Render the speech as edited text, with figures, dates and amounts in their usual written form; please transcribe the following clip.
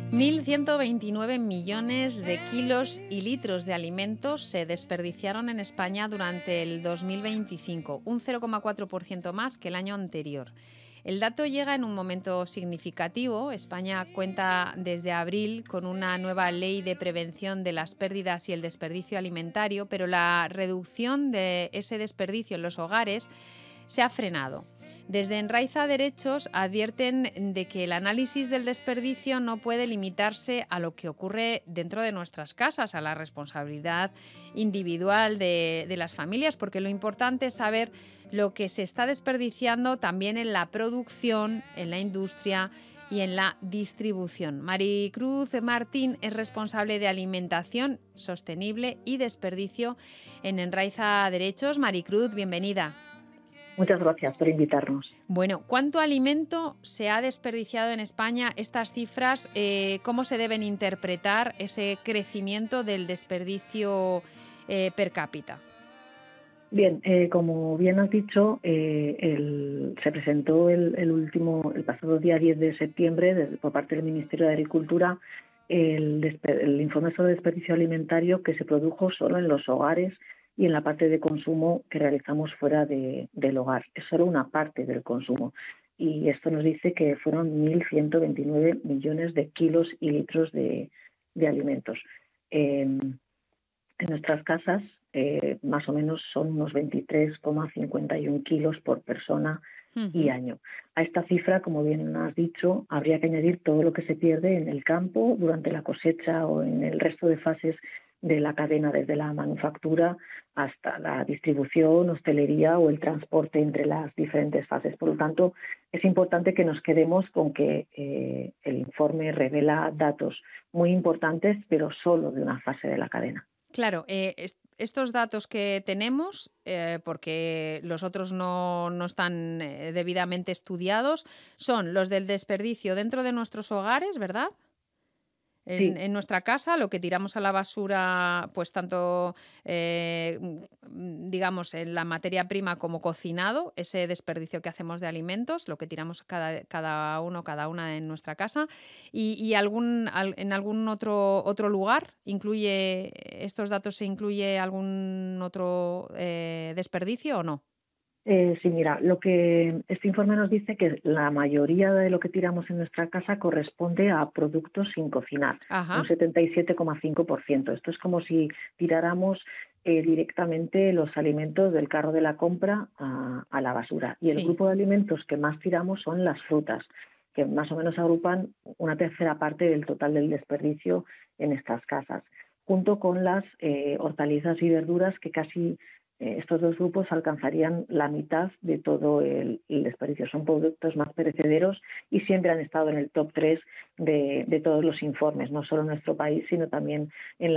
1.129 millones de kilos y litros de alimentos se desperdiciaron en España durante el 2025, un 0,4% más que el año anterior. El dato llega en un momento significativo. España cuenta desde abril con una nueva ley de prevención de las pérdidas y el desperdicio alimentario, pero la reducción de ese desperdicio en los hogares se ha frenado. Desde Enraiza Derechos advierten de que el análisis del desperdicio no puede limitarse a lo que ocurre dentro de nuestras casas, a la responsabilidad individual de las familias, porque lo importante es saber lo que se está desperdiciando también en la producción, en la industria y en la distribución. Maricruz Martín es responsable de alimentación sostenible y desperdicio en Enraiza Derechos. Maricruz, bienvenida. Muchas gracias por invitarnos. Bueno, ¿cuánto alimento se ha desperdiciado en España? Estas cifras, ¿cómo se deben interpretar ese crecimiento del desperdicio per cápita? Bien, como bien has dicho, se presentó el pasado día 10 de septiembre por parte del Ministerio de Agricultura el informe sobre desperdicio alimentario que se produjo solo en los hogares y en la parte de consumo que realizamos fuera del hogar. Es solo una parte del consumo. Y esto nos dice que fueron 1.129 millones de kilos y litros de alimentos. En nuestras casas, más o menos son unos 23,51 kilos por persona y año. A esta cifra, como bien has dicho, habría que añadir todo lo que se pierde en el campo durante la cosecha o en el resto de fases de la cadena, desde la manufactura hasta la distribución, hostelería o el transporte entre las diferentes fases. Por lo tanto, es importante que nos quedemos con que el informe revela datos muy importantes, pero solo de una fase de la cadena. Claro, estos datos que tenemos, porque los otros no están debidamente estudiados, son los del desperdicio dentro de nuestros hogares, ¿verdad? Sí. En nuestra casa, lo que tiramos a la basura, pues tanto, digamos, en la materia prima como cocinado, ese desperdicio que hacemos de alimentos, lo que tiramos cada uno, cada una en nuestra casa, y en algún otro lugar, incluye, estos datos se incluye algún otro desperdicio o no. Sí, mira, lo que este informe nos dice que la mayoría de lo que tiramos en nuestra casa corresponde a productos sin cocinar, un Ajá, 77,5%. Esto es como si tiráramos directamente los alimentos del carro de la compra a la basura. Y el sí. grupo de alimentos que más tiramos son las frutas, que más o menos agrupan una tercera parte del total del desperdicio en estas casas, junto con las hortalizas y verduras que casi estos dos grupos alcanzarían la mitad de todo el desperdicio. Son productos más perecederos y siempre han estado en el top 3 de todos los informes, no solo en nuestro país, sino también en la